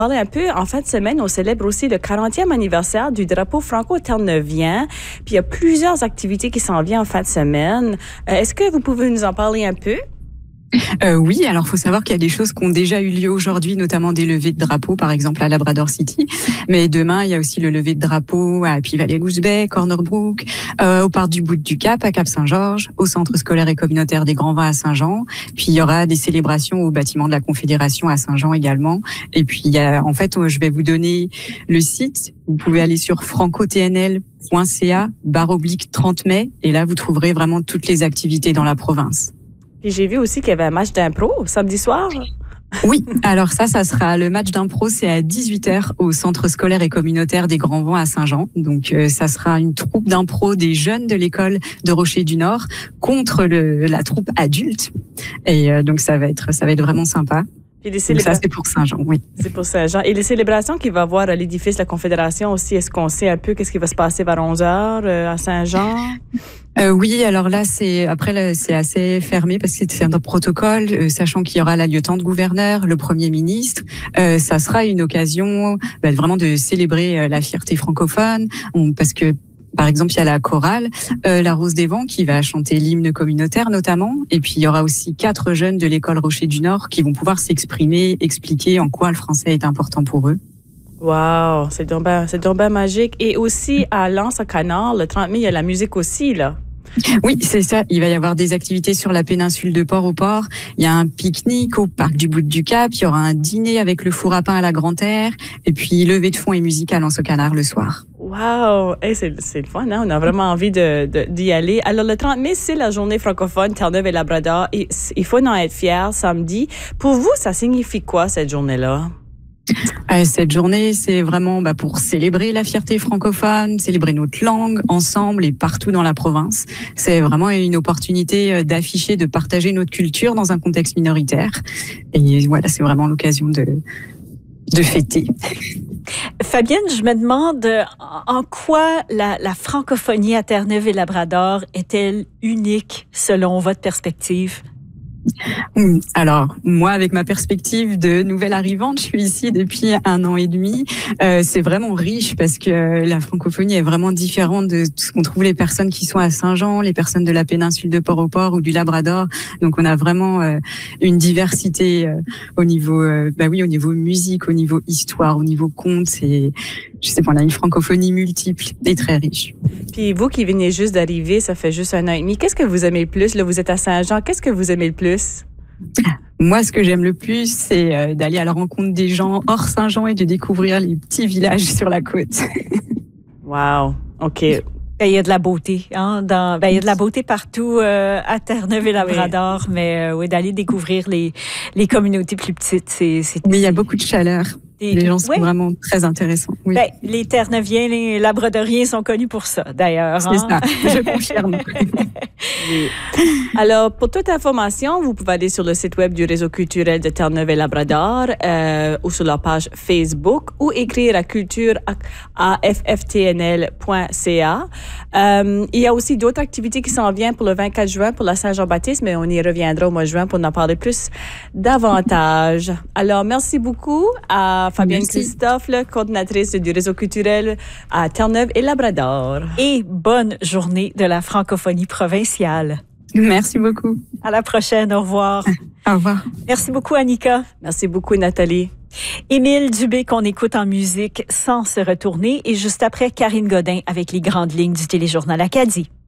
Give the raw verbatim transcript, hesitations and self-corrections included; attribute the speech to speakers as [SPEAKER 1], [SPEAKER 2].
[SPEAKER 1] Parler un peu, en fin de semaine, on célèbre aussi le quarantième anniversaire du drapeau franco-terre-neuvien. Puis il y a plusieurs activités qui s'en viennent en fin de semaine. Euh, est-ce que vous pouvez nous en parler un peu?
[SPEAKER 2] Euh, oui, alors faut savoir qu'il y a des choses qui ont déjà eu lieu aujourd'hui, notamment des levées de drapeaux, par exemple à Labrador City. Mais demain, il y a aussi le lever de drapeau à Happy-Valley-Goose Bay, Corner Brook, euh, au parc du Bout du Cap à Cap-Saint-Georges, au centre scolaire et communautaire des Grands Vins à Saint-Jean. Puis il y aura des célébrations au bâtiment de la Confédération à Saint-Jean également. Et puis il y a, en fait, je vais vous donner le site. Vous pouvez aller sur francotnl point c a barre oblique trente mai et là vous trouverez vraiment toutes les activités dans la province.
[SPEAKER 1] Et j'ai vu aussi qu'il y avait un match d'impro samedi soir.
[SPEAKER 2] Oui, alors ça, ça sera le match d'impro, c'est à dix-huit heures au centre scolaire et communautaire des Grands Vents à Saint-Jean. Donc euh, ça sera une troupe d'impro des jeunes de l'école de Rocher du Nord contre le, la troupe adulte. Et euh, donc ça va être ça va être vraiment sympa. Et les célébra... Donc ça, c'est pour Saint-Jean, oui.
[SPEAKER 1] C'est pour Saint-Jean. Et les célébrations qu'il va y avoir à l'édifice de la Confédération aussi, est-ce qu'on sait un peu qu'est-ce qui va se passer vers onze heures euh, à Saint-Jean?
[SPEAKER 2] Euh, oui, alors là, c'est après là, c'est assez fermé parce que c'est un protocole, euh, sachant qu'il y aura la lieutenant gouverneur, le Premier ministre. Euh, ça sera une occasion bah, vraiment de célébrer euh, la fierté francophone, on, parce que par exemple, il y a la chorale, euh, la Rose des Vents, qui va chanter l'hymne communautaire notamment. Et puis, il y aura aussi quatre jeunes de l'école Rocher du Nord qui vont pouvoir s'exprimer, expliquer en quoi le français est important pour eux.
[SPEAKER 1] Wow, c'est donc ben, c'est donc ben magique. Et aussi, à Lens-à-Canard, le trente mai, il y a la musique aussi, là.
[SPEAKER 2] Oui, c'est ça. Il va y avoir des activités sur la péninsule de Port-au-Port. Il y a un pique-nique au parc du Bout du Cap. Il y aura un dîner avec le four à pain à la Grande-Terre. Et puis, levée de fonds et musique à Lens-au-Canard le soir.
[SPEAKER 1] Wow! Hey, c'est, c'est le fun, hein? On a vraiment envie de, de, d'y aller. Alors, le trente mai, c'est la journée francophone Terre-Neuve et Labrador. Et il faut en être fier samedi. Pour vous, ça signifie quoi, cette journée-là?
[SPEAKER 2] Euh, cette journée, c'est vraiment bah, pour célébrer la fierté francophone, célébrer notre langue ensemble et partout dans la province. C'est vraiment une opportunité d'afficher, de partager notre culture dans un contexte minoritaire. Et voilà, c'est vraiment l'occasion de, de fêter.
[SPEAKER 3] Fabienne, je me demande en quoi la, la francophonie à Terre-Neuve et Labrador est-elle unique selon votre perspective?
[SPEAKER 2] Alors, moi, avec ma perspective de nouvelle arrivante, je suis ici depuis un an et demi. Euh, c'est vraiment riche parce que la francophonie est vraiment différente de tout ce qu'on trouve les personnes qui sont à Saint-Jean, les personnes de la péninsule de Port-au-Port ou du Labrador. Donc, on a vraiment euh, une diversité euh, au niveau, euh, bah oui, au niveau musique, au niveau histoire, au niveau conte. C'est, je sais pas, on a une francophonie multiple et très riche.
[SPEAKER 1] Puis vous qui venez juste d'arriver, ça fait juste un an et demi. Qu'est-ce que vous aimez le plus? Là, vous êtes à Saint-Jean. Qu'est-ce que vous aimez le plus?
[SPEAKER 2] Moi, ce que j'aime le plus, c'est d'aller à la rencontre des gens hors Saint-Jean et de découvrir les petits villages sur la côte.
[SPEAKER 1] Wow, OK.
[SPEAKER 3] Ben, il y a de la beauté, hein, dans, ben, il y a de la beauté partout euh, à Terre-Neuve et Labrador, oui. mais euh, oui, d'aller découvrir les, les communautés plus petites, c'est, c'est...
[SPEAKER 2] Mais il y a beaucoup de chaleur. Et les gens sont oui. vraiment très intéressants. Oui.
[SPEAKER 3] Ben, les Terre-Neuviens, les Labradoriens sont connus pour ça, d'ailleurs.
[SPEAKER 2] C'est
[SPEAKER 3] hein?
[SPEAKER 2] ça, je confirme.
[SPEAKER 1] Oui. Alors, pour toute information, vous pouvez aller sur le site web du Réseau culturel de Terre-Neuve et Labrador euh, ou sur leur page Facebook ou écrire à culture à f f t n l point c a. Euh, il y a aussi d'autres activités qui s'en viennent pour le vingt-quatre juin pour la Saint-Jean-Baptiste, mais on y reviendra au mois de juin pour en parler plus davantage. Alors, merci beaucoup à Fabienne Merci. Christophe, la coordinatrice du Réseau culturel à Terre-Neuve et Labrador.
[SPEAKER 3] Et bonne journée de la francophonie provinciale.
[SPEAKER 2] Merci beaucoup.
[SPEAKER 3] À la prochaine. Au revoir.
[SPEAKER 2] Au revoir.
[SPEAKER 3] Merci beaucoup, Annika.
[SPEAKER 1] Merci beaucoup, Nathalie.
[SPEAKER 3] Émile Dubé qu'on écoute en musique sans se retourner et juste après Karine Godin avec les grandes lignes du Téléjournal Acadie.